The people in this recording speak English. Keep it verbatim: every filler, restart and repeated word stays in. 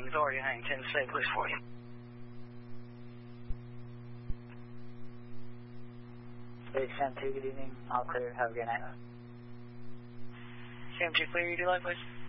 Authority, hang ten to say, please, for you. Hey, Sam two, good evening. All clear. Have a good night. Sam two, clear, you do like, please?